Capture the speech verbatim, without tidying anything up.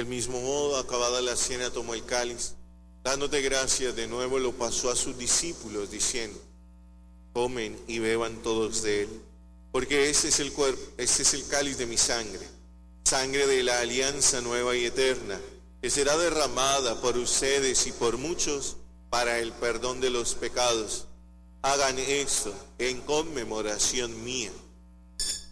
Del mismo modo, acabada la cena, tomó el cáliz, dándote gracias, de nuevo lo pasó a sus discípulos, diciendo: tomen y beban todos de él, porque este es el cuerpo, este es el cáliz de mi sangre, sangre de la alianza nueva y eterna, que será derramada por ustedes y por muchos para el perdón de los pecados. Hagan esto en conmemoración mía.